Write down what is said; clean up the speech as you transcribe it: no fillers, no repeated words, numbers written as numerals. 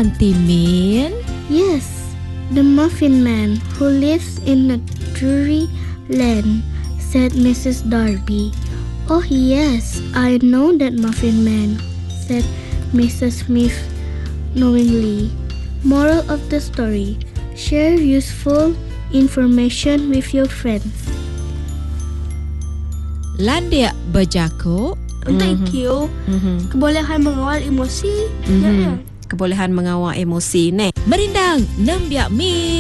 Auntie Min? Yes, the Muffin Man who lives in a dreary land, said Mrs. Darby. Oh yes, I know that Muffin Man, said Mrs. Smith knowingly. Moral of the story: share useful information with your friends. Landia berjakuk. Thank you. Kebolehan mengawal emosi. Ya. Kebolehan mengawal emosi ni. Merindang 6 Biak Mi.